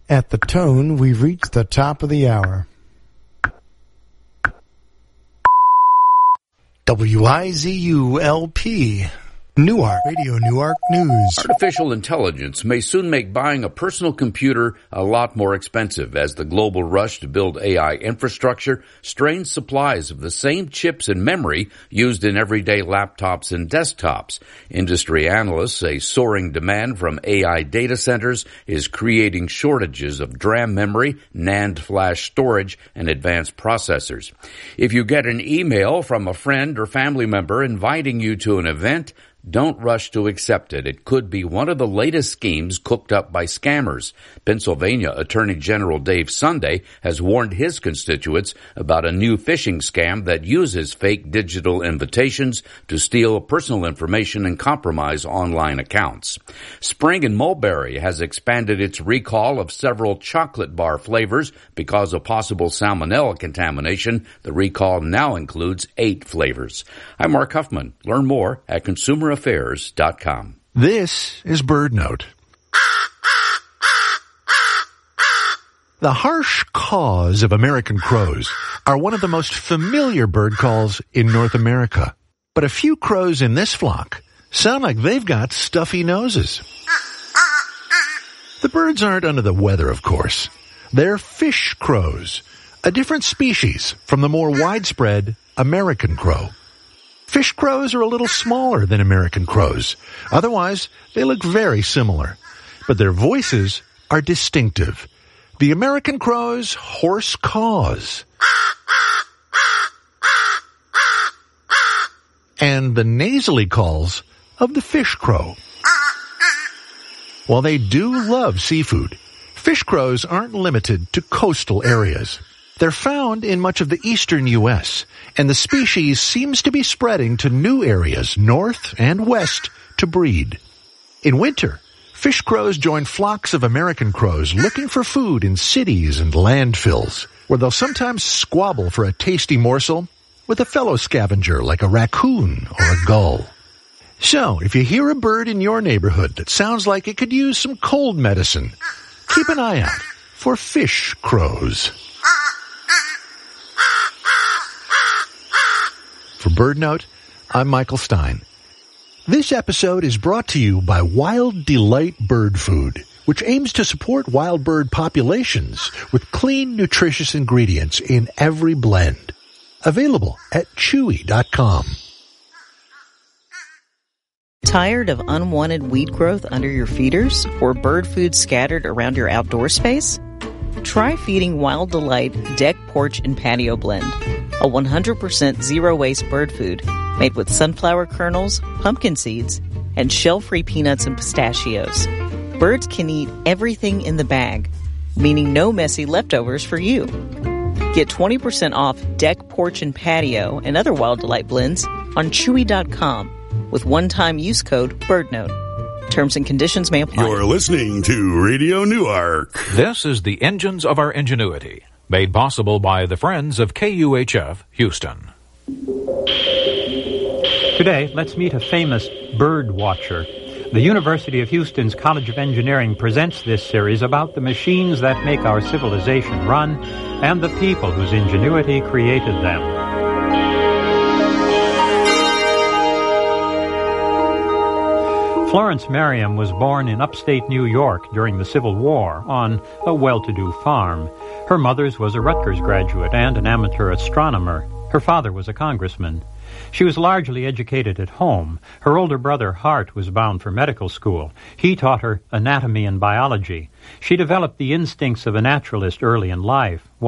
At the tone, we've reached the top of the hour. WIZU-LP, Newark, Radio Newark News. Artificial intelligence may soon make buying a personal computer a lot more expensive as the global rush to build AI infrastructure strains supplies of the same chips and memory used in everyday laptops and desktops. Industry analysts say soaring demand from AI data centers is creating shortages of DRAM memory, NAND flash storage, and advanced processors. If you get an email from a friend or family member inviting you to an event, don't rush to accept it. It could be one of the latest schemes cooked up by scammers. Pennsylvania Attorney General Dave Sunday has warned his constituents about a new phishing scam that uses fake digital invitations to steal personal information and compromise online accounts. Spring and Mulberry has expanded its recall of several chocolate bar flavors because of possible salmonella contamination. The recall now includes 8 flavors. I'm Mark Huffman. Learn more at consumeraffairs.com. This is Bird Note. The harsh caws of American crows are one of the most familiar bird calls in North America. But a few crows in this flock sound like they've got stuffy noses. The birds aren't under the weather, of course. They're fish crows, a different species from the more widespread American crow. Fish crows are a little smaller than American crows. Otherwise, they look very similar. But their voices are distinctive. The American crow's hoarse caws. And the nasally calls of the fish crow. While they do love seafood, fish crows aren't limited to coastal areas. They're found in much of the eastern U.S., and the species seems to be spreading to new areas north and west to breed. In winter, fish crows join flocks of American crows looking for food in cities and landfills, where they'll sometimes squabble for a tasty morsel with a fellow scavenger like a raccoon or a gull. So, if you hear a bird in your neighborhood that sounds like it could use some cold medicine, keep an eye out for fish crows. For Bird Note, I'm Michael Stein. This episode is brought to you by Wild Delight Bird Food, which aims to support wild bird populations with clean, nutritious ingredients in every blend. Available at Chewy.com. Tired of unwanted weed growth under your feeders or bird food scattered around your outdoor space? Try feeding Wild Delight Deck, Porch, and Patio Blend, a 100% zero-waste bird food made with sunflower kernels, pumpkin seeds, and shell-free peanuts and pistachios. Birds can eat everything in the bag, meaning no messy leftovers for you. Get 20% off Deck, Porch, and Patio and other Wild Delight blends on Chewy.com with one-time use code BIRDNOTE. Terms and conditions may apply. You're listening to Radio Newark. This is the Engines of Our Ingenuity, made possible by the friends of KUHF Houston. Today, let's meet a famous bird watcher. The University of Houston's College of Engineering presents this series about the machines that make our civilization run and the people whose ingenuity created them. Florence Merriam was born in upstate New York during the Civil War on a well-to-do farm. Her mother's was a Rutgers graduate and an amateur astronomer. Her father was a congressman. She was largely educated at home. Her older brother, Hart, was bound for medical school. He taught her anatomy and biology. She developed the instincts of a naturalist early in life.